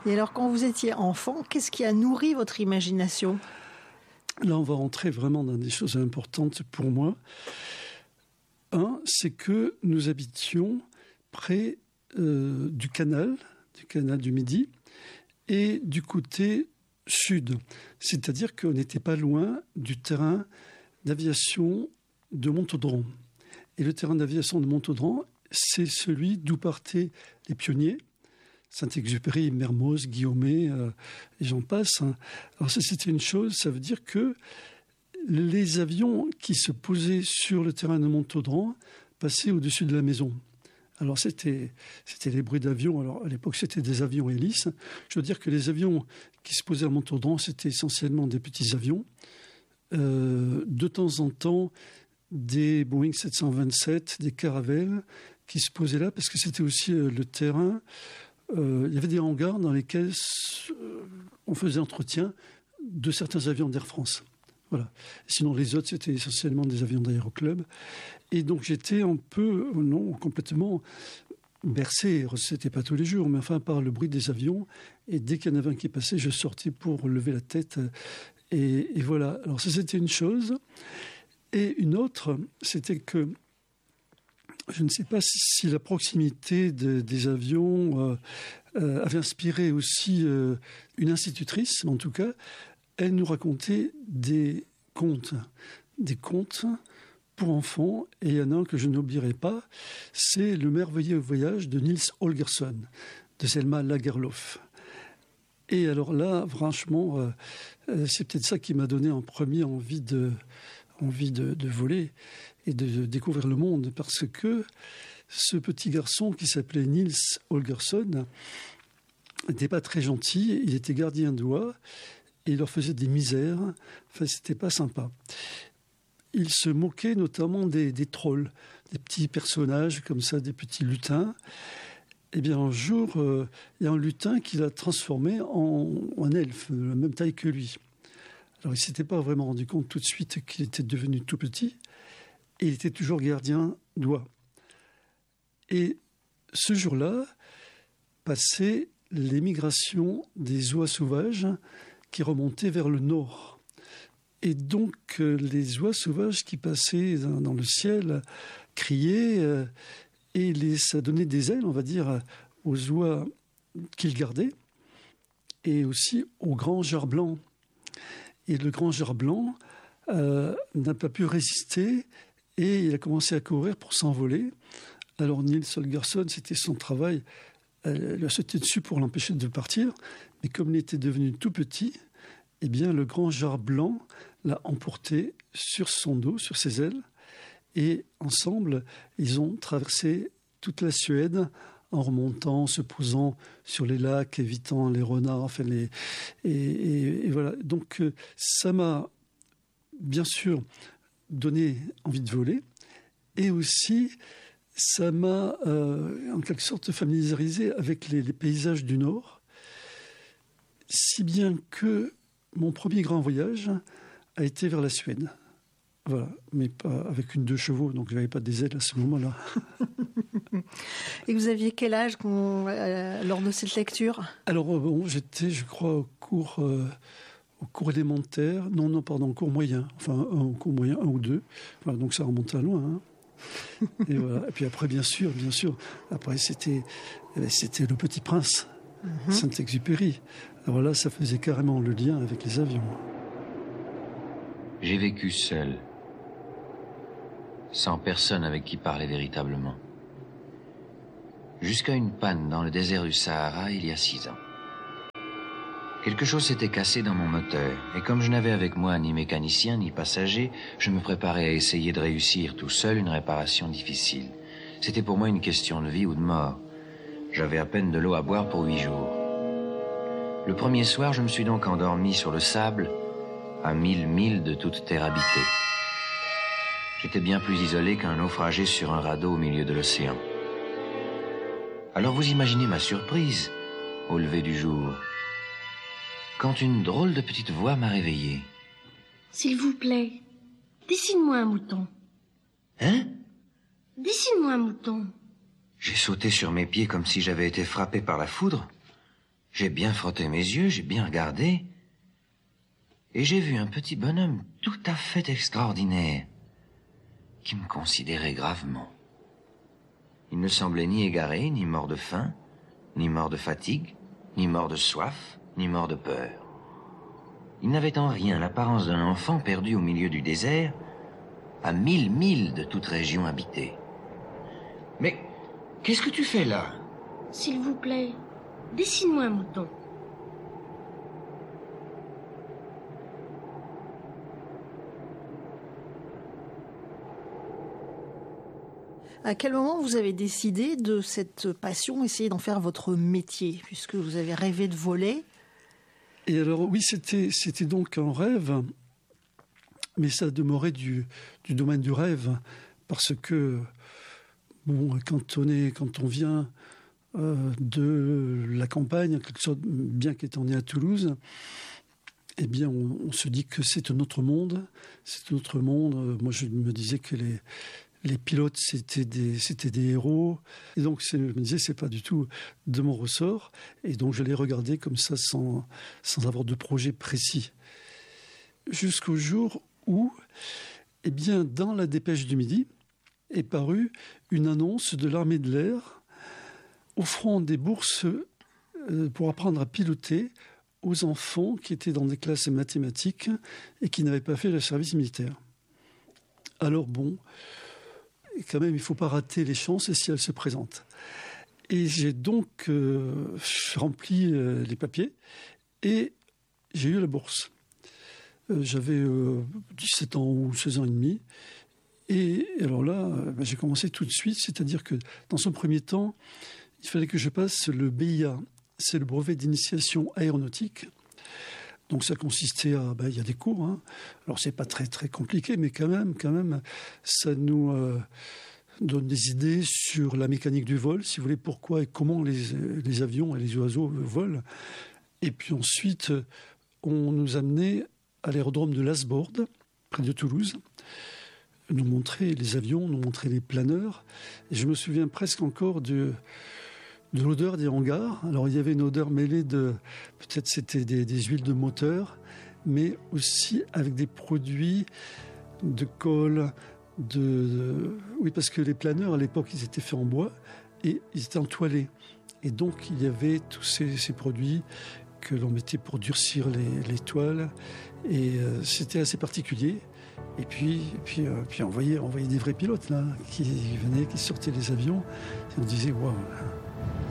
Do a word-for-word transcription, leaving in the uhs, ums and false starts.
Et alors, quand vous étiez enfant, qu'est-ce qui a nourri votre imagination ? Là, on va rentrer vraiment dans des choses importantes pour moi. Un, c'est que nous habitions près euh, du canal, du canal du Midi, et du côté sud. C'est-à-dire qu'on n'était pas loin du terrain d'aviation de Montaudan. Et le terrain d'aviation de Montaudan, c'est celui d'où partaient les pionniers, Saint-Exupéry, Mermoz, Guillaumet, euh, et j'en passe. Hein. Alors ça, c'était une chose, ça veut dire que les avions qui se posaient sur le terrain de Montaudan passaient au-dessus de la maison. Alors c'était, c'était les bruits d'avions. Alors à l'époque, c'était des avions hélices. Je veux dire que les avions qui se posaient à Montaudan, c'était essentiellement des petits avions. Euh, de temps en temps, des Boeing sept cent vingt-sept, des Caravelles qui se posaient là, parce que c'était aussi euh, le terrain. Euh, il y avait des hangars dans lesquels euh, on faisait entretien de certains avions d'Air France. Voilà. Sinon, les autres, c'était essentiellement des avions d'Aéroclub. Et donc, j'étais un peu, non, complètement bercé. C'était pas tous les jours, mais enfin, par le bruit des avions. Et dès qu'il y en avait un qui passait, je sortais pour lever la tête. Et, et voilà. Alors, ça, c'était une chose. Et une autre, c'était que je ne sais pas si, si la proximité de, des avions euh, euh, avait inspiré aussi euh, une institutrice, en tout cas. Elle nous racontait des contes, des contes pour enfants. Et il y en a un que je n'oublierai pas, c'est Le merveilleux voyage de Niels Holgersson, de Selma Lagerlöf. Et alors là, franchement, euh, c'est peut-être ça qui m'a donné en premier envie de, envie de, de voler et de découvrir le monde. Parce que ce petit garçon qui s'appelait Niels Holgersson n'était pas très gentil, il était gardien d'oies. Et il leur faisait des misères. Enfin, c'était pas sympa. Il se moquait notamment des, des trolls, des petits personnages comme ça, des petits lutins. Eh bien, un jour, euh, il y a un lutin qui l'a transformé en, en elfe, de la même taille que lui. Alors, il ne s'était pas vraiment rendu compte tout de suite qu'il était devenu tout petit. Et il était toujours gardien d'oies. Et ce jour-là, passait l'émigration des oies sauvages qui remontait vers le nord. Et donc, euh, les oies sauvages qui passaient dans, dans le ciel criaient euh, et les, ça donnait des ailes, on va dire, aux oies qu'ils gardaient et aussi au grand jar blanc. Et le grand jar blanc euh, n'a pas pu résister et il a commencé à courir pour s'envoler. Alors, Niels Holgersson, c'était son travail. Elle lui a sauté dessus pour l'empêcher de partir. Mais comme il était devenu tout petit, eh bien, le grand jar blanc l'a emporté sur son dos, sur ses ailes. Et ensemble, ils ont traversé toute la Suède en remontant, se posant sur les lacs, évitant les renards. Enfin les... Et, et, et voilà. Donc, ça m'a bien sûr donné envie de voler. Et aussi, ça m'a euh, en quelque sorte familiarisé avec les, les paysages du Nord. Si bien que mon premier grand voyage a été vers la Suède. Voilà, mais pas avec une deux chevaux, donc je n'avais pas des ailes à ce moment-là. Et vous aviez quel âge quand, euh, lors de cette lecture ? Alors, bon, j'étais, je crois, au cours, euh, au cours élémentaire. Non, non, pardon, au cours moyen. Enfin, un, au cours moyen, un ou deux. Voilà, donc ça remonte à loin. Hein. Et voilà. Et puis après, bien sûr, bien sûr, après, c'était, c'était Le Petit Prince, mm-hmm. Saint-Exupéry. Alors là, ça faisait carrément le lien avec les avions. J'ai vécu seul, sans personne avec qui parler véritablement. Jusqu'à une panne dans le désert du Sahara il y a six ans. Quelque chose s'était cassé dans mon moteur, et comme je n'avais avec moi ni mécanicien ni passager, je me préparais à essayer de réussir tout seul une réparation difficile. C'était pour moi une question de vie ou de mort. J'avais à peine de l'eau à boire pour huit jours. Le premier soir, je me suis donc endormi sur le sable, à mille milles de toute terre habitée. J'étais bien plus isolé qu'un naufragé sur un radeau au milieu de l'océan. Alors vous imaginez ma surprise au lever du jour, quand une drôle de petite voix m'a réveillé. S'il vous plaît, dessine-moi un mouton. Hein? Dessine-moi un mouton. J'ai sauté sur mes pieds comme si j'avais été frappé par la foudre. J'ai bien frotté mes yeux, j'ai bien regardé, et j'ai vu un petit bonhomme tout à fait extraordinaire, qui me considérait gravement. Il ne semblait ni égaré, ni mort de faim, ni mort de fatigue, ni mort de soif, ni mort de peur. Il n'avait en rien l'apparence d'un enfant perdu au milieu du désert, à mille milles de toute région habitée. « Mais qu'est-ce que tu fais là ?» « S'il vous plaît, dessine-moi un mouton. » À quel moment vous avez décidé de cette passion, essayer d'en faire votre métier, puisque vous avez rêvé de voler? Et alors oui, c'était, c'était donc un rêve, mais ça demeurait du, du domaine du rêve, parce que bon, quand on est, quand on vient euh, de la campagne, en quelque sorte, bien qu'étant né à Toulouse, eh bien, on, on se dit que c'est un autre monde, c'est un autre monde. Moi, je me disais que les Les pilotes, c'était des, c'était des héros. Et donc, c'est, je me disais, c'est pas du tout de mon ressort. Et donc, je les regardais comme ça, sans, sans avoir de projet précis. Jusqu'au jour où, eh bien, dans la Dépêche du Midi, est parue une annonce de l'armée de l'air offrant des bourses euh, pour apprendre à piloter aux enfants qui étaient dans des classes mathématiques et qui n'avaient pas fait le service militaire. Alors bon... Et quand même, il ne faut pas rater les chances si elles se présentent. Et j'ai donc euh, rempli euh, les papiers et j'ai eu la bourse. Euh, j'avais euh, dix-sept ans ou seize ans et demi. Et alors là, euh, ben, j'ai commencé tout de suite, c'est-à-dire que dans son premier temps, il fallait que je passe le B I A, c'est le brevet d'initiation aéronautique. Donc ça consistait à, ben, il y a des cours, hein. Alors c'est pas très très compliqué, mais quand même, quand même, ça nous euh, donne des idées sur la mécanique du vol, si vous voulez, pourquoi et comment les, les avions et les oiseaux volent. Et puis ensuite, on nous amenait à l'aérodrome de Lasbordes, près de Toulouse, nous montrer les avions, nous montrer les planeurs. Et je me souviens presque encore de de l'odeur des hangars. Alors il y avait une odeur mêlée de, peut-être c'était des, des huiles de moteur, mais aussi avec des produits de colle, de, de... oui, parce que les planeurs à l'époque ils étaient faits en bois et ils étaient entoilés. Et donc il y avait tous ces, ces produits que l'on mettait pour durcir les, les toiles et euh, c'était assez particulier. Et puis, et puis, euh, puis on voyait, on voyait des vrais pilotes là qui venaient, qui sortaient des avions et on disait waouh.